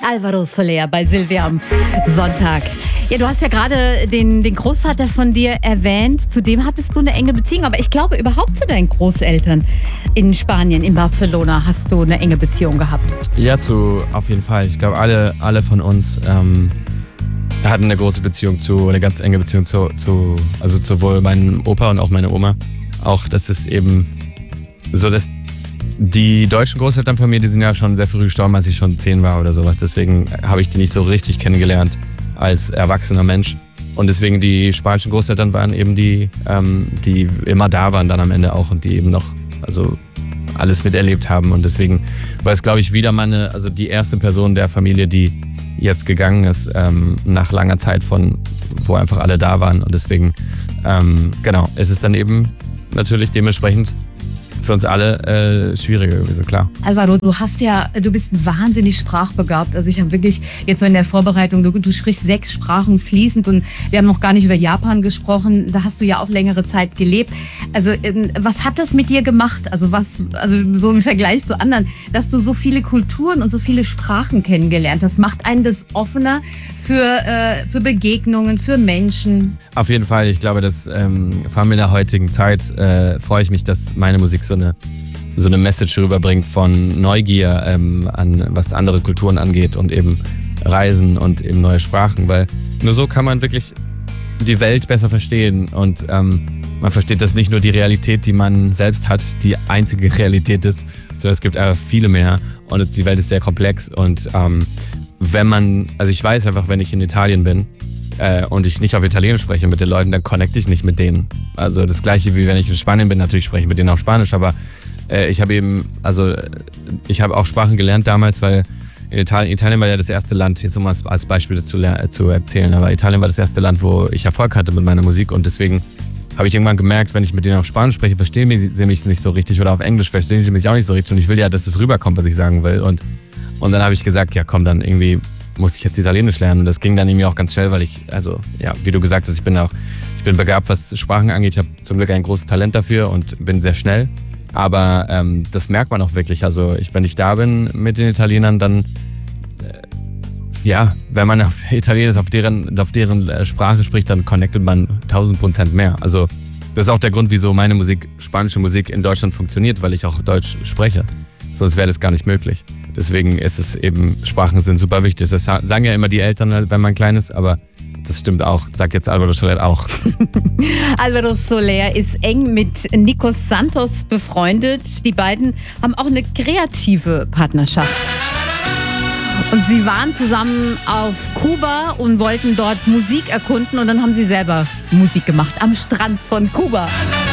Álvaro Soler bei Silvia am Sonntag. Ja, du hast ja gerade den Großvater von dir erwähnt. Zu dem hattest du eine enge Beziehung. Aber ich glaube, überhaupt zu deinen Großeltern in Spanien, in Barcelona, hast du eine enge Beziehung gehabt. Ja, auf jeden Fall. Ich glaube, alle von uns hatten eine große Beziehung eine ganz enge Beziehung also sowohl meinem Opa und auch meine Oma. Auch das ist eben so, dass die deutschen Großeltern von mir, die sind ja schon sehr früh gestorben, als ich schon 10 war oder sowas. Deswegen habe ich die nicht so richtig kennengelernt als erwachsener Mensch. Und deswegen die spanischen Großeltern waren eben die immer da waren dann am Ende auch und die eben noch alles miterlebt haben. Und deswegen war es, glaube ich, wieder die erste Person der Familie, die jetzt gegangen ist, nach langer Zeit wo einfach alle da waren. Und deswegen, ist es dann eben natürlich dementsprechend für uns alle schwieriger gewesen, klar. Álvaro, du bist wahnsinnig sprachbegabt. Also ich habe wirklich jetzt so in der Vorbereitung, du sprichst 6 Sprachen fließend und wir haben noch gar nicht über Japan gesprochen. Da hast du ja auch längere Zeit gelebt. Also was hat das mit dir gemacht? Also so im Vergleich zu anderen, dass du so viele Kulturen und so viele Sprachen kennengelernt hast. Macht einen das offener für Begegnungen, für Menschen? Auf jeden Fall. Ich glaube, dass vor allem in der heutigen Zeit freue ich mich, dass meine Musik so eine Message rüberbringt von Neugier an was andere Kulturen angeht und eben Reisen und eben neue Sprachen, weil nur so kann man wirklich die Welt besser verstehen und man versteht, dass nicht nur die Realität, die man selbst hat, die einzige Realität ist, sondern es gibt einfach viele mehr und die Welt ist sehr komplex und ich weiß einfach, wenn ich in Italien bin und ich nicht auf Italienisch spreche mit den Leuten, dann connecte ich nicht mit denen. Also das Gleiche wie wenn ich in Spanien bin, natürlich spreche ich mit denen auf Spanisch, aber ich habe auch Sprachen gelernt damals, weil Italien war ja das erste Land, jetzt um als Beispiel das zu erzählen, aber Italien war das erste Land, wo ich Erfolg hatte mit meiner Musik und deswegen habe ich irgendwann gemerkt, wenn ich mit denen auf Spanisch spreche, verstehen sie mich nicht so richtig oder auf Englisch verstehen sie mich auch nicht so richtig und ich will ja, dass es rüberkommt, was ich sagen will und dann habe ich gesagt, ja komm, dann irgendwie muss ich jetzt Italienisch lernen und das ging dann irgendwie auch ganz schnell, weil wie du gesagt hast, ich bin begabt, was Sprachen angeht, ich habe zum Glück ein großes Talent dafür und bin sehr schnell, aber das merkt man auch wirklich, also wenn ich da bin mit den Italienern, dann wenn man auf Italienisch auf deren Sprache spricht, dann connectet man 1000% mehr, also das ist auch der Grund, wieso meine Musik, spanische Musik in Deutschland funktioniert, weil ich auch Deutsch spreche. Sonst wäre das gar nicht möglich. Deswegen ist es eben, Sprachen sind super wichtig. Das sagen ja immer die Eltern, wenn man klein ist, aber das stimmt auch. Das sagt jetzt Álvaro Soler auch. Álvaro Soler ist eng mit Nico Santos befreundet. Die beiden haben auch eine kreative Partnerschaft. Und sie waren zusammen auf Kuba und wollten dort Musik erkunden und dann haben sie selber Musik gemacht am Strand von Kuba.